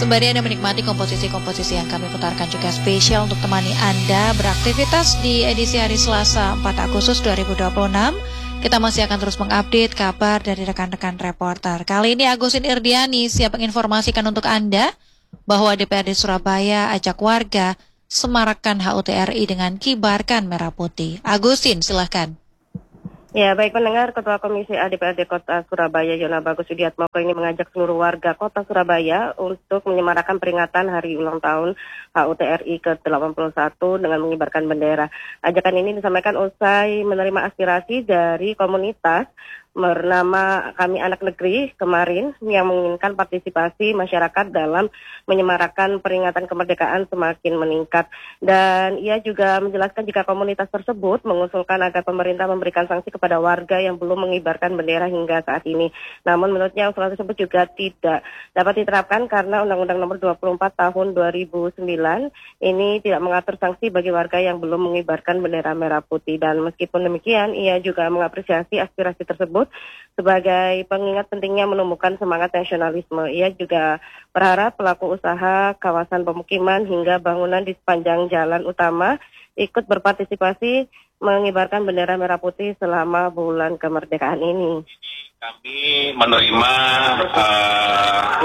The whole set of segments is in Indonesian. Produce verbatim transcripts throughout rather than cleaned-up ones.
Sembari Anda menikmati komposisi-komposisi yang kami putarkan juga spesial untuk temani Anda beraktivitas di edisi hari Selasa empat Agustus dua ribu dua puluh enam. Kita masih akan terus mengupdate kabar dari rekan-rekan reporter. Kali ini Agusin Irdiani siap menginformasikan untuk Anda bahwa D P R D Surabaya ajak warga semarakkan H U T R I dengan kibarkan merah putih. Agusin, silahkan. Ya, baik pendengar, Ketua Komisi A D P R D Kota Surabaya, Yona Bagus Widiatmoko ini mengajak seluruh warga Kota Surabaya untuk menyemarakan peringatan hari ulang tahun H U T R I ke delapan puluh satu dengan mengibarkan bendera. Ajakan ini disampaikan usai menerima aspirasi dari komunitas bernama Kami Anak Negeri kemarin yang menginginkan partisipasi masyarakat dalam menyemarakan peringatan kemerdekaan semakin meningkat. Dan ia juga menjelaskan jika komunitas tersebut mengusulkan agar pemerintah memberikan sanksi kepada warga yang belum mengibarkan bendera hingga saat ini. Namun menurutnya usulan tersebut juga tidak dapat diterapkan karena Undang-Undang Nomor dua puluh empat Tahun dua ribu sembilan ini tidak mengatur sanksi bagi warga yang belum mengibarkan bendera merah putih. Dan meskipun demikian, ia juga mengapresiasi aspirasi tersebut sebagai pengingat pentingnya menumbuhkan semangat nasionalisme. Ia juga berharap pelaku usaha kawasan pemukiman hingga bangunan di sepanjang jalan utama ikut berpartisipasi mengibarkan bendera merah putih selama bulan kemerdekaan ini. Kami menerima uh,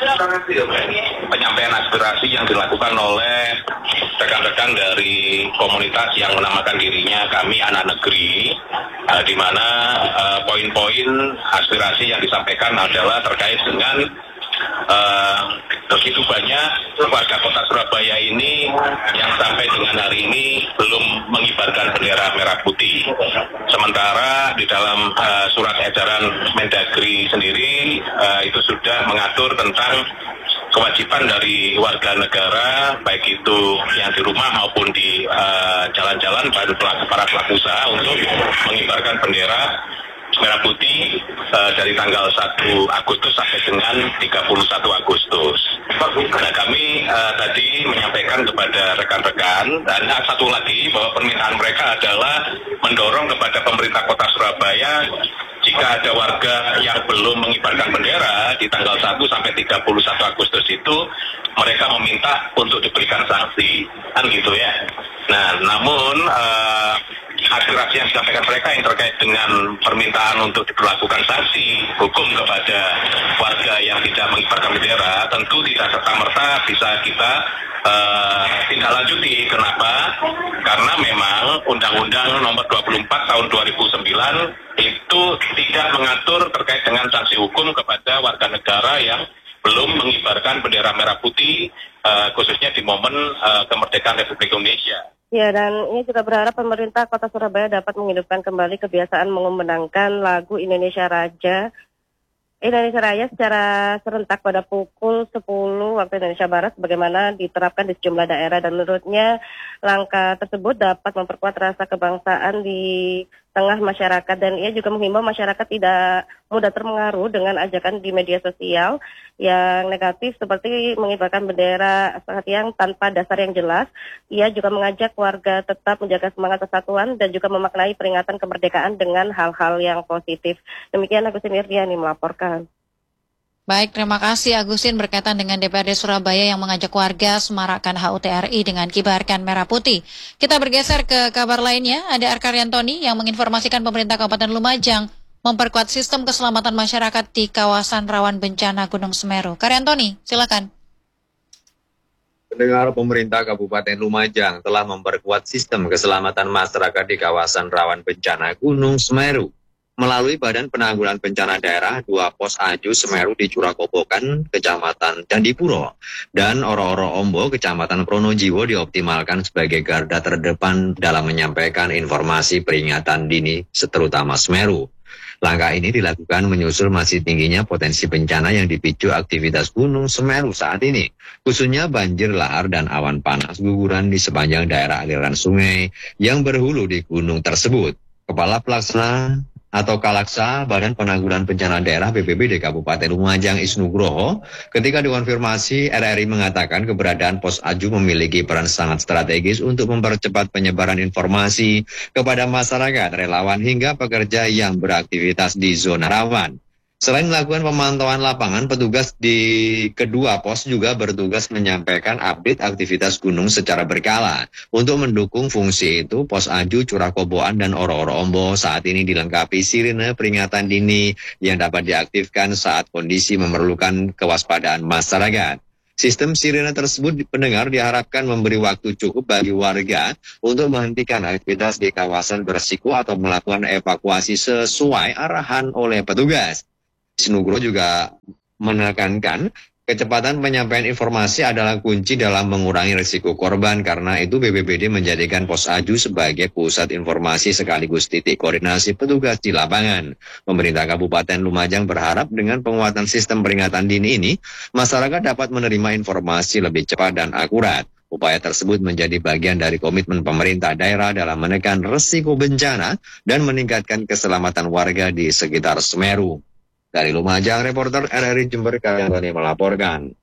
penyampaian aspirasi yang dilakukan oleh rekan-rekan dari komunitas yang menamakan dirinya Kami Anak Negeri, uh, di mana uh, poin-poin aspirasi yang disampaikan adalah terkait dengan uh, begitu banyak warga Kota Surabaya ini yang sampai dengan hari ini belum mengibarkan bendera merah putih. Sementara di dalam uh, surat edaran Mendagri sendiri uh, itu sudah mengatur tentang kewajiban dari warga negara, baik itu yang di rumah maupun di uh, jalan-jalan, para pelaku, para pelaku usaha untuk mengibarkan bendera merah putih uh, dari tanggal satu Agustus sampai dengan tiga puluh satu Agustus. Nah, kami uh, tadi menyampaikan kepada rekan-rekan, dan satu lagi bahwa permintaan mereka adalah mendorong kepada pemerintah Kota Surabaya jika ada warga yang belum mengibarkan bendera di tanggal satu sampai tiga puluh satu Agustus itu, mereka meminta untuk diberikan sanksi, kan gitu ya. Nah, namun uh, aspirasi yang disampaikan mereka yang terkait dengan permintaan untuk diberlakukan sanksi hukum kepada warga yang tidak mengibarkan bendera tentu tidak serta-merta bisa kita uh, tindak lanjuti. Kenapa? Karena memang Undang-Undang Nomor dua puluh empat Tahun dua ribu sembilan itu tidak mengatur terkait dengan sanksi hukum kepada warga negara yang belum mengibarkan bendera merah putih, uh, khususnya di momen uh, kemerdekaan Republik Indonesia. Ya, dan ini juga berharap pemerintah Kota Surabaya dapat menghidupkan kembali kebiasaan mengumandangkan lagu Indonesia Raja, Indonesia Raya secara serentak pada pukul sepuluh waktu Indonesia Barat sebagaimana diterapkan di sejumlah daerah. Dan menurutnya langkah tersebut dapat memperkuat rasa kebangsaan di tengah masyarakat, dan ia juga menghimbau masyarakat tidak mudah terpengaruh dengan ajakan di media sosial yang negatif seperti mengibarkan bendera saat yang tanpa dasar yang jelas. Ia juga mengajak warga tetap menjaga semangat persatuan dan juga memaknai peringatan kemerdekaan dengan hal-hal yang positif. Demikian Agusin Irdiani melaporkan. Baik, terima kasih Agusin berkaitan dengan D P R D Surabaya yang mengajak warga semarakkan H U T R I dengan kibarkan merah putih. Kita bergeser ke kabar lainnya, ada Arkaryantoni yang menginformasikan pemerintah Kabupaten Lumajang memperkuat sistem keselamatan masyarakat di kawasan rawan bencana Gunung Semeru. Karyantoni, silakan. Pendengar, pemerintah Kabupaten Lumajang telah memperkuat sistem keselamatan masyarakat di kawasan rawan bencana Gunung Semeru melalui Badan Penanggulangan Bencana Daerah dua Pos Aju Semeru di Curakobokan, Kecamatan Candipuro, dan Oro-Oro Ombo, Kecamatan Pronojiwo dioptimalkan sebagai garda terdepan dalam menyampaikan informasi peringatan dini terutama Semeru. Langkah ini dilakukan menyusul masih tingginya potensi bencana yang dipicu aktivitas Gunung Semeru saat ini, khususnya banjir lahar dan awan panas guguran di sepanjang daerah aliran sungai yang berhulu di gunung tersebut. Kepala Pelaksana atau Kalaksa Badan Penanggulangan Bencana Daerah B P B D Kabupaten Lumajang Isnugroho ketika dikonfirmasi R R I mengatakan keberadaan Pos Aju memiliki peran sangat strategis untuk mempercepat penyebaran informasi kepada masyarakat, relawan hingga pekerja yang beraktivitas di zona rawan. Selain melakukan pemantauan lapangan, petugas di kedua pos juga bertugas menyampaikan update aktivitas gunung secara berkala. Untuk mendukung fungsi itu, Pos Aju, Curah Koboan, dan Oro-Oro Ombo saat ini dilengkapi sirine peringatan dini yang dapat diaktifkan saat kondisi memerlukan kewaspadaan masyarakat. Sistem sirine tersebut pendengar diharapkan memberi waktu cukup bagi warga untuk menghentikan aktivitas di kawasan berisiko atau melakukan evakuasi sesuai arahan oleh petugas. Snugro juga menekankan kecepatan penyampaian informasi adalah kunci dalam mengurangi risiko korban. Karena itu B P B D menjadikan Pos Aju sebagai pusat informasi sekaligus titik koordinasi petugas di lapangan. Pemerintah Kabupaten Lumajang berharap dengan penguatan sistem peringatan dini ini, masyarakat dapat menerima informasi lebih cepat dan akurat. Upaya tersebut menjadi bagian dari komitmen pemerintah daerah dalam menekan risiko bencana dan meningkatkan keselamatan warga di sekitar Semeru. Dari Lumajang, reporter R R I Jember Karyantoni melaporkan.